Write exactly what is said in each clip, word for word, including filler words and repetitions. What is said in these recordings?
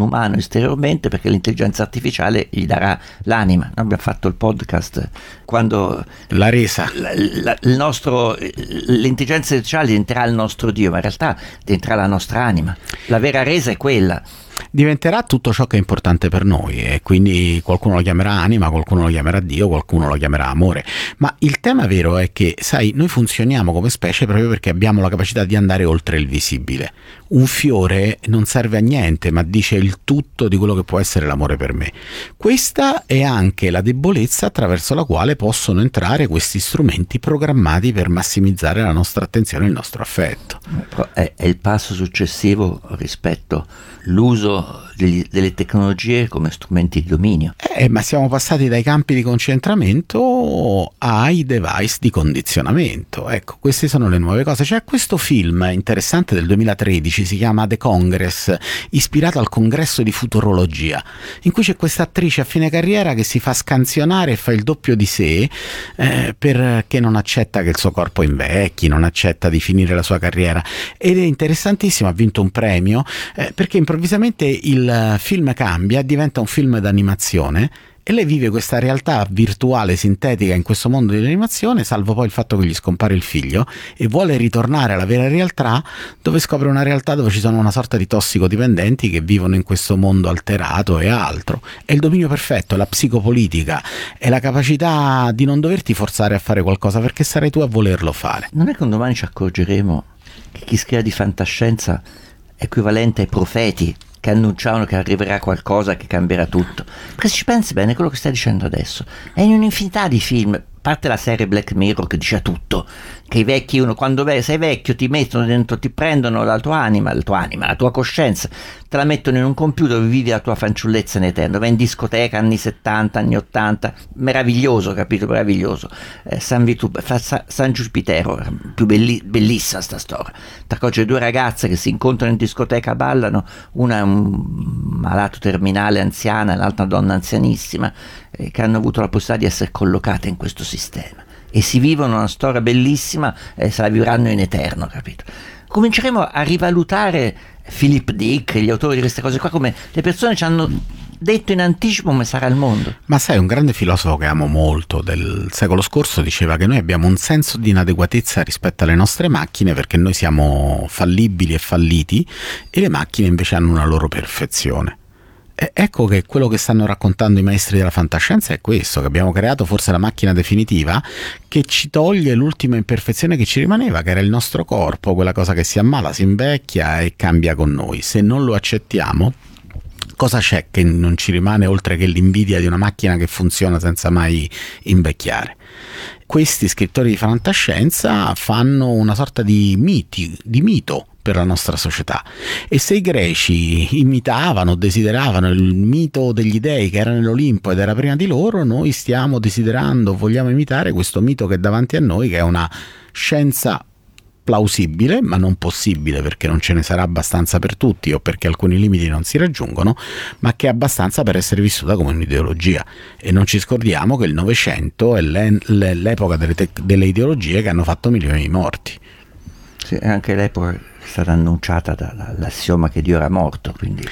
umano esteriormente, perché l'intelligenza artificiale gli darà l'anima. Noi abbiamo fatto il podcast quando la resa la, la, il nostro l'intelligenza artificiale diventerà il nostro Dio, ma in realtà diventerà la nostra anima. La vera resa è quella. Diventerà tutto ciò che è importante per noi, e quindi qualcuno lo chiamerà anima, qualcuno lo chiamerà Dio, qualcuno lo chiamerà amore. Ma il tema vero è che, sai, noi funzioniamo come specie proprio perché abbiamo la capacità di andare oltre il visibile. Un fiore non serve a niente, ma dice il tutto di quello che può essere l'amore per me. Questa è anche la debolezza attraverso la quale possono entrare questi strumenti programmati per massimizzare la nostra attenzione e il nostro affetto. È, è il passo successivo rispetto all'uso degli, delle tecnologie come strumenti di dominio. Eh, ma siamo passati dai campi di concentramento ai device di condizionamento. Ecco, queste sono le nuove cose. C'è questo film interessante del duemilatredici, si chiama The Congress, ispirato al congresso di futurologia, in cui c'è questa attrice a fine carriera che si fa scansionare e fa il doppio di sé eh, perché non accetta che il suo corpo invecchi, non accetta di finire la sua carriera, ed è interessantissimo. Ha vinto un premio eh, perché improvvisamente il film cambia, diventa un film d'animazione e lei vive questa realtà virtuale sintetica in questo mondo dell'animazione, salvo poi il fatto che gli scompare il figlio, e vuole ritornare alla vera realtà, dove scopre una realtà dove ci sono una sorta di tossicodipendenti che vivono in questo mondo alterato e altro. È il dominio perfetto, è la psicopolitica, è la capacità di non doverti forzare a fare qualcosa perché sarai tu a volerlo fare. Non è che un domani ci accorgeremo che chi scrive di fantascienza è equivalente ai profeti che annunciavano che arriverà qualcosa che cambierà tutto? Perché se ci pensi bene, quello che stai dicendo adesso è in un'infinità di film, a parte la serie Black Mirror che dice tutto, che i vecchi, uno quando sei vecchio ti mettono dentro, ti prendono la tua anima, la tua anima, la tua coscienza, te la mettono in un computer dove vivi la tua fanciullezza in eterno, vai in discoteca anni settanta, anni ottanta, meraviglioso, capito, meraviglioso. eh, San, Vitu- Sa- San Giuspitero, più belli- bellissima sta storia, ti accorgi due ragazze che si incontrano in discoteca, ballano, una è un malato terminale anziana e l'altra donna anzianissima, eh, che hanno avuto la possibilità di essere collocate in questo sistema e si vivono una storia bellissima e se la vivranno in eterno, capito? Cominceremo a rivalutare Philip Dick, gli autori di queste cose qua, come le persone ci hanno detto in anticipo come sarà il mondo. Ma sai, un grande filosofo che amo molto del secolo scorso diceva che noi abbiamo un senso di inadeguatezza rispetto alle nostre macchine perché noi siamo fallibili e falliti e le macchine invece hanno una loro perfezione. E ecco che quello che stanno raccontando i maestri della fantascienza è questo, che abbiamo creato forse la macchina definitiva che ci toglie l'ultima imperfezione che ci rimaneva, che era il nostro corpo, quella cosa che si ammala, si invecchia e cambia con noi. Se non lo accettiamo, cosa c'è che non ci rimane oltre che l'invidia di una macchina che funziona senza mai invecchiare? Questi scrittori di fantascienza fanno una sorta di miti, di mito per la nostra società, e se i greci imitavano, desideravano il mito degli dei che era nell'Olimpo ed era prima di loro, noi stiamo desiderando, vogliamo imitare questo mito che è davanti a noi, che è una scienza plausibile ma non possibile perché non ce ne sarà abbastanza per tutti o perché alcuni limiti non si raggiungono, ma che è abbastanza per essere vissuta come un'ideologia. E non ci scordiamo che il Novecento è l'epoca delle, te- delle ideologie che hanno fatto milioni di morti. Sì, anche l'epoca è stata annunciata dall'assioma che Dio era morto, quindi...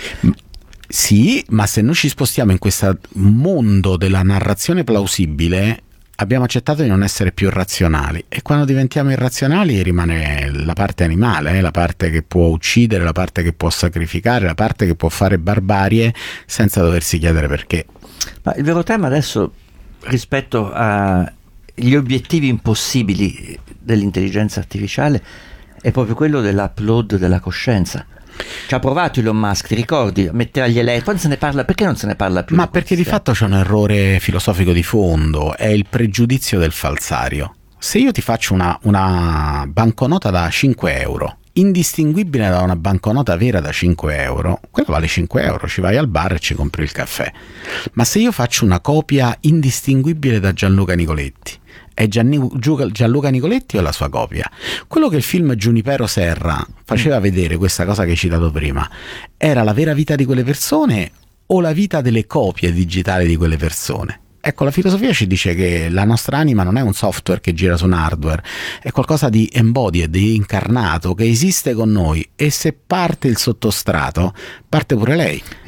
Sì, ma se noi ci spostiamo in questo mondo della narrazione plausibile abbiamo accettato di non essere più razionali, e quando diventiamo irrazionali rimane la parte animale, eh? la parte che può uccidere, la parte che può sacrificare, la parte che può fare barbarie senza doversi chiedere perché. Ma il vero tema adesso rispetto agli obiettivi impossibili dell'intelligenza artificiale è proprio quello dell'upload della coscienza. Ci ha provato Elon Musk, ti ricordi? Mettere agli elettroni, quando se ne parla, perché non se ne parla più? Ma perché di fatto c'è un errore filosofico di fondo, è il pregiudizio del falsario. Se io ti faccio una, una banconota da cinque euro, indistinguibile da una banconota vera da cinque euro, quella vale cinque euro, ci vai al bar e ci compri il caffè. Ma se io faccio una copia indistinguibile da Gianluca Nicoletti, è Gianni, Gianluca Nicoletti o la sua copia? Quello che il film Giunipero Serra faceva vedere, questa cosa che hai citato prima, era la vera vita di quelle persone o la vita delle copie digitali di quelle persone? Ecco, la filosofia ci dice che la nostra anima non è un software che gira su un hardware, è qualcosa di embodied, di incarnato, che esiste con noi, e se parte il sottostrato, parte pure lei.